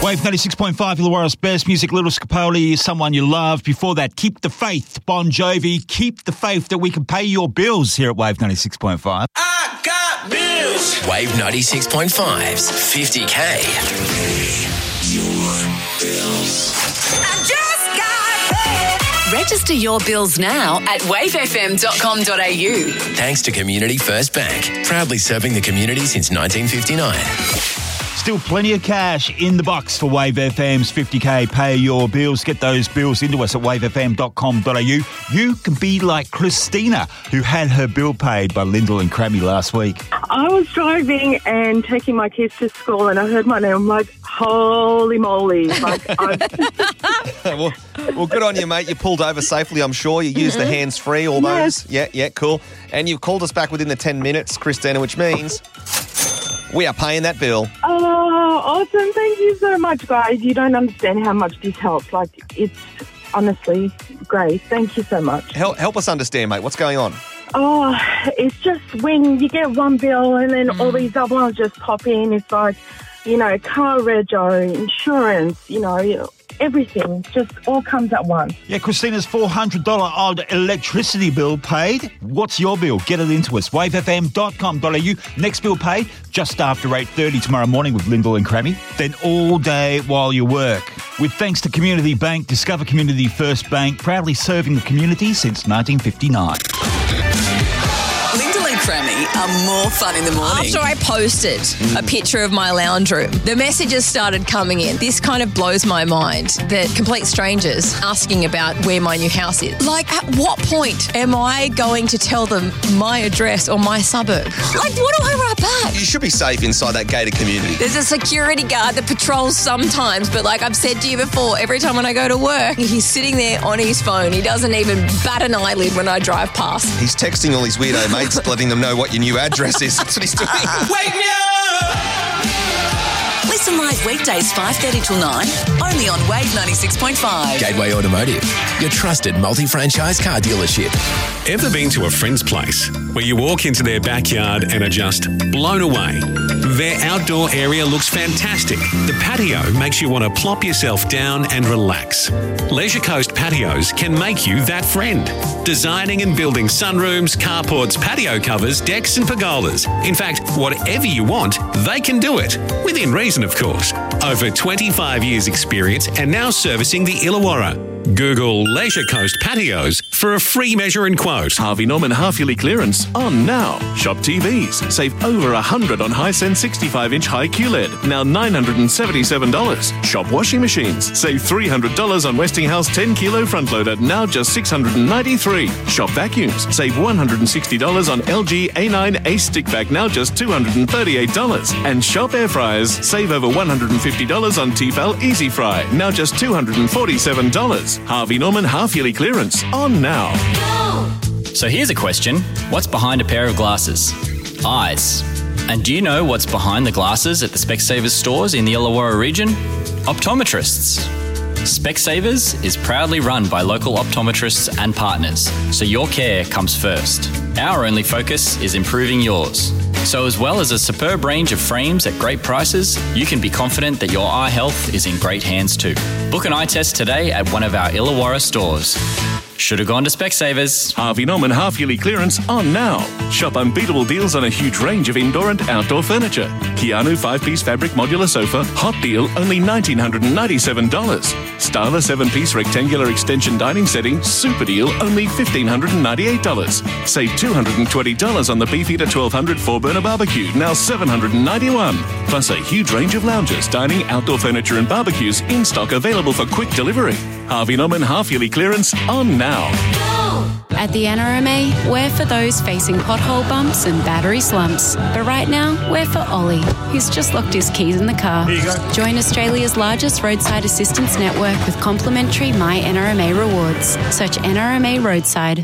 Wave 96.5, Illawarra's best music, Little Scapoli, Someone You Love. Before that, Keep the Faith, Bon Jovi. Keep the faith that we can pay your bills here at Wave 96.5. I got bills. Wave 96.5's 50K. I just got paid. Register your bills now at wavefm.com.au. Thanks to Community First Bank, proudly serving the community since 1959. Still plenty of cash in the box for Wave FM's 50K. Pay your bills. Get those bills into us at wavefm.com.au. You can be like Christina, who had her bill paid by Lyndall and Crammy last week. I was driving and taking my kids to school and I heard my name. I'm like, holy moly. Like, well, good on you, mate. You pulled over safely, I'm sure. You used the hands-free, all those. Yeah, cool. And you've called us back within the 10 minutes, Christina, which means we are paying that bill. Oh, awesome. Thank you so much, guys. You don't understand how much this helps. Like, it's honestly great. Thank you so much. Help us understand, mate. What's going on? Oh, it's just when you get one bill and then all these other ones just pop in. It's like, car rego, insurance, everything just all comes at once. Yeah, Christina's $400 odd electricity bill paid. What's your bill? Get it into us. wavefm.com.au. Next bill paid just after 8:30 tomorrow morning with Lyndall and Crammy. Then all day while you work. With thanks to Community Bank, Discover Community First Bank, proudly serving the community since 1959. Lyndall and Crammy are more fun in the morning. After I posted a picture of my lounge room, the messages started coming in. This kind of blows my mind that complete strangers asking about where my new house is. Like, at what point am I going to tell them my address or my suburb? Like, what do I write back? You should be safe inside that gated community. There's a security guard that patrols sometimes, but like I've said to you before, every time when I go to work, he's sitting there on his phone. He doesn't even bat an eyelid when I drive past. He's texting all his weirdo mates, letting them know what your new address is. That's what he's doing. Wake me up! Listen live weekdays 5:30 till 9, only on Wave 96.5. Gateway Automotive, your trusted multi-franchise car dealership. Ever been to a friend's place where you walk into their backyard and are just blown away? Their outdoor area looks fantastic. The patio makes you want to plop yourself down and relax. Leisure Coast Patios can make you that friend. Designing and building sunrooms, carports, patio covers, decks and pergolas. In fact, whatever you want, they can do it. Within reason, of course. Over 25 years experience and now servicing the Illawarra. Google Leisure Coast Patios for a free measure and quote. Harvey Norman half-yearly clearance on now. Shop TVs. Save over $100 on Hisense 65-inch high QLED. Now $977. Shop washing machines. Save $300 on Westinghouse 10-kilo front loader. Now just $693. Shop vacuums. Save $160 on LG A9 Ace stick vac. Now just $238. And shop air fryers. Save over $150 on Tefal Easy Fry. Now just $247. Harvey Norman half-yearly clearance on now. So here's a question. What's behind a pair of glasses? Eyes. And do you know what's behind the glasses at the Specsavers stores in the Illawarra region? Optometrists. Specsavers is proudly run by local optometrists and partners, so your care comes first. Our only focus is improving yours. So as well as a superb range of frames at great prices, you can be confident that your eye health is in great hands too. Book an eye test today at one of our Illawarra stores. Should have gone to Specsavers. Harvey Norman half-yearly clearance on now. Shop unbeatable deals on a huge range of indoor and outdoor furniture. Keanu 5-piece fabric modular sofa, hot deal, only $1,997. Starla 7-piece rectangular extension dining setting, super deal, only $1,598. Save $220 on the Beefeater 1200 4-burner barbecue, now $791. Plus a huge range of lounges, dining, outdoor furniture and barbecues in stock available for quick delivery. Harvey Norman half-yearly clearance on now. At the NRMA, we're for those facing pothole bumps and battery slumps. But right now, we're for Ollie, who's just locked his keys in the car. Here you go. Join Australia's largest roadside assistance network with complimentary My NRMA rewards. Search NRMA Roadside.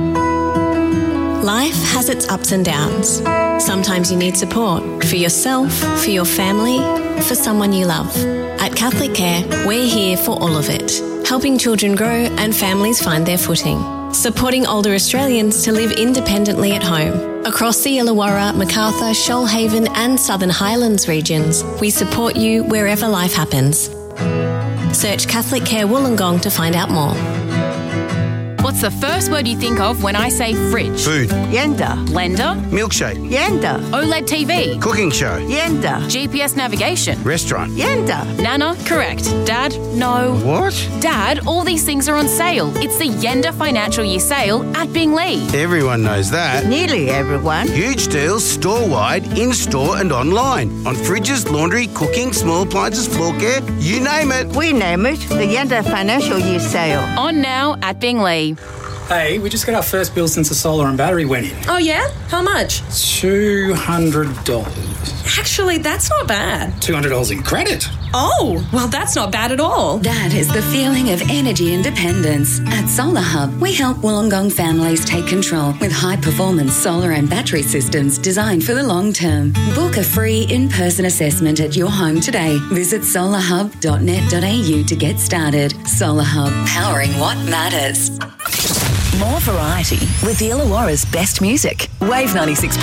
Life has its ups and downs. Sometimes you need support for yourself, for your family, for someone you love. At Catholic Care, we're here for all of it, helping children grow and families find their footing. Supporting older Australians to live independently at home. Across the Illawarra, Macarthur, Shoalhaven and Southern Highlands regions, we support you wherever life happens. Search Catholic Care Wollongong to find out more. What's the first word you think of when I say fridge? Food. Yenda. Blender. Milkshake. Yenda. OLED TV. Cooking show. Yenda. GPS navigation. Restaurant. Yenda. Nana, correct. Dad, no. What? Dad, all these things are on sale. It's the Yenda Financial Year Sale at Binglee. Everyone knows that. Nearly everyone. Huge deals store-wide, in-store and online. On fridges, laundry, cooking, small appliances, floor care, you name it. We name it the Yenda Financial Year Sale. On now at Binglee. Hey, we just got our first bill since the solar and battery went in. Oh, yeah? How much? $200. Actually, that's not bad. $200 in credit. Oh, well, that's not bad at all. That is the feeling of energy independence. At Solar Hub, we help Wollongong families take control with high-performance solar and battery systems designed for the long term. Book a free in-person assessment at your home today. Visit solarhub.net.au to get started. Solar Hub, powering what matters. More variety with the Illawarra's best music. Wave 96.